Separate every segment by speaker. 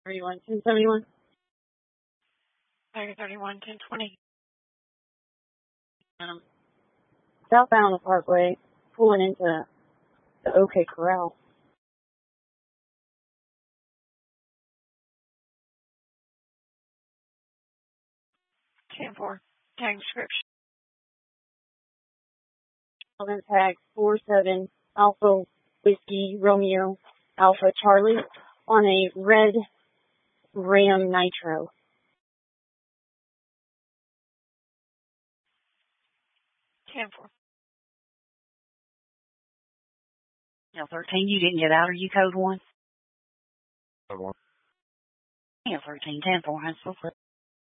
Speaker 1: 31, 1071.
Speaker 2: Tiger 31, 1020.
Speaker 1: Southbound the Parkway, pulling into the OK Corral.
Speaker 2: 10-4. Tag description.
Speaker 1: Tag 47 Alpha Whiskey Romeo Alpha Charlie on a red Ram Nitro.
Speaker 2: 10-4.
Speaker 3: Now 13, you didn't get out. Are you code 1?
Speaker 4: Code 1.
Speaker 3: Yeah, 13, 10-4. I'm so clear.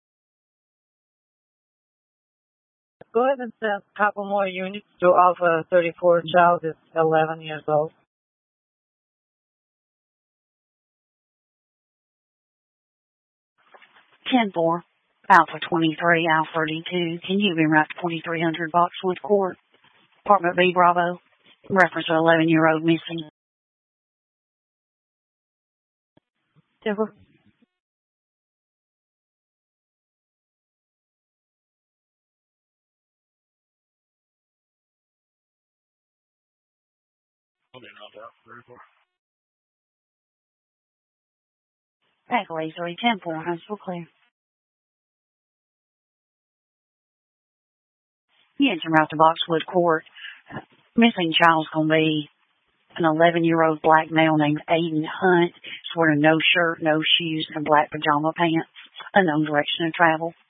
Speaker 5: Go ahead and send a couple more units to Alpha 34. Child is 11 years old.
Speaker 3: 10-4. Alpha 23, Alpha 32. Can you be right to 2300 Boxwood Court, Apartment B, Bravo? Reference to 11-year-old missing.
Speaker 1: 10-4.
Speaker 3: Packaway 3, 10-4. I'm so clear. You answer right to Boxwood Court. Missing child's going to be an 11-year-old black male named Aiden Hunt. He's wearing no shirt, no shoes, and black pajama pants. Unknown direction of travel.